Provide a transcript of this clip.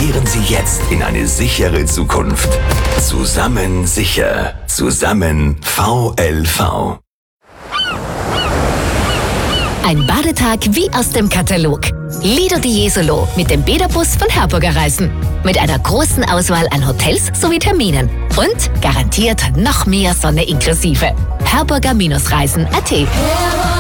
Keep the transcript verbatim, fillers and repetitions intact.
Navigieren Sie jetzt in eine sichere Zukunft. Zusammen sicher. Zusammen V L V. Ein Badetag wie aus dem Katalog. Lido di Jesolo mit dem Bäderbus von Herburger Reisen. Mit einer großen Auswahl an Hotels sowie Terminen. Und garantiert noch mehr Sonne inklusive. herburger Reisen punkt at